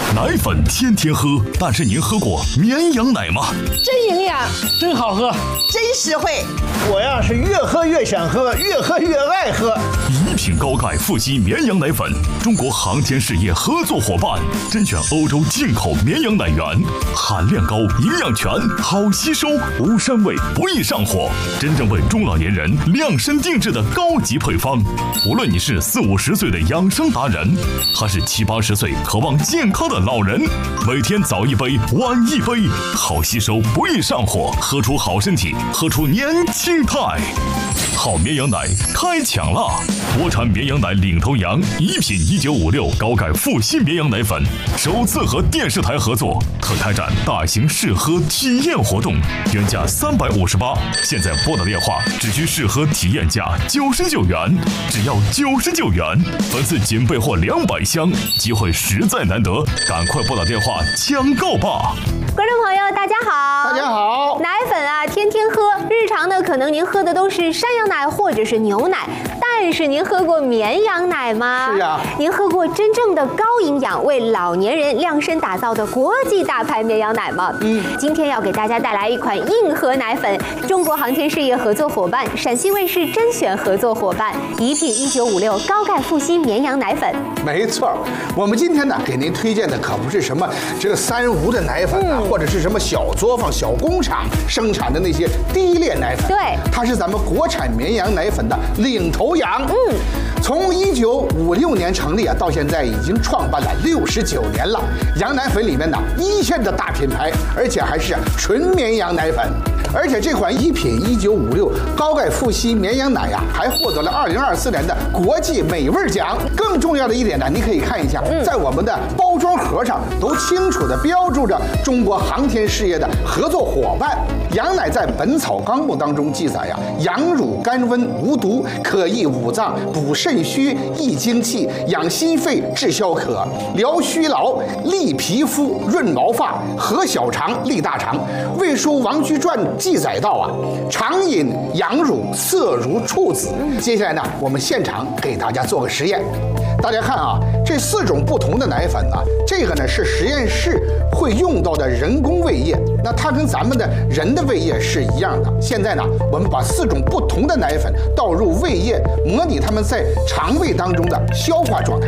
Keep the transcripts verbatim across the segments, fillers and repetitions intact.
奶粉天天喝，但是您喝过绵羊奶吗？ 真营养， 真好喝， 真实惠。 我呀是越喝越想喝，越喝越爱喝。 一品高钙富硒绵羊奶粉，中国航天事业合作伙伴，甄选欧洲进口绵羊奶源，含量高，营养全，好吸收，无膻味，不易上火，真正为中老年人量身定制的高级配方。无论你是四五十岁的养生达人，还是七八十岁渴望健康的老人，每天早一杯，晚一杯，好吸收，不易上火，喝出好身体，喝出年轻态。好绵羊奶开抢了！国产绵羊奶领头羊，一品一九五六高钙富硒绵羊奶粉，首次和电视台合作，特开展大型试喝体验活动，原价三百五十八，现在拨打电话只需试喝体验价九十九元，只要九十九元，本次仅备货两百箱，机会实在难得，赶快拨打电话抢购吧！ 观众朋友，大家好， 大家好。 奶粉啊，天天喝，日常呢，可能您喝的都是山羊奶或者是牛奶，但是您喝过绵羊奶吗？ 是啊。 您喝过真正的高营养、为老年人量身打造的国际大牌绵羊奶吗？嗯。今天要给大家带来一款硬核奶粉，中国航天事业合作伙伴，陕西卫视甄选合作伙伴，一品一九五六高钙富硒绵羊奶粉。 没错，我们今天呢给您推荐的可不是什么这个三无的奶粉啊。嗯，或者是什么小作坊、小工厂生产的那些低劣奶粉， 对， 它是咱们国产绵羊奶粉的领头羊。嗯，从一九五六年成立啊，到现在已经创办了六十九年了。羊奶粉里面呢，一线的大品牌，而且还是纯绵羊奶粉。而且这款一品一九五六高钙富硒绵羊奶呀、啊，还获得了二零二四年的国际美味奖。更重要的一点呢，你可以看一下，在我们的包装盒上都清楚地标注着中国航天事业的合作伙伴。羊奶在《本草纲目》当中记载呀，羊乳甘温无毒，可益五脏，补肾虚，益精气，养心肺，治消渴，疗虚劳，利皮肤，润毛发，和小肠，利大肠。《魏书·王居传》记载到啊，常饮羊乳，色如处子。接下来呢，我们现场给大家做个实验。大家看啊，这四种不同的奶粉呢，这个呢是实验室会用到的人工胃液，那它跟咱们的人的胃液是一样的。现在呢，我们把四种不同的奶粉倒入胃液，模拟它们在肠胃当中的消化状态。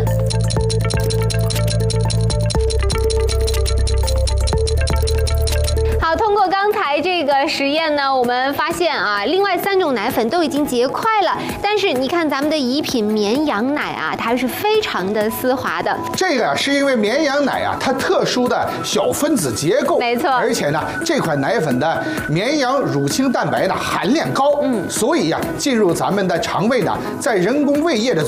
好，通过刚才这个实验呢，我们发现啊，另外三种奶粉都已经结块了，但是你看咱们的一品绵羊奶啊，它是非常的丝滑的。 这个是因为绵羊奶啊，它特殊的小分子结构， 没错。 而且呢，这款奶粉的绵羊乳清蛋白呢含量高，嗯，所以呀、啊，进入咱们的肠胃呢，在人工胃液的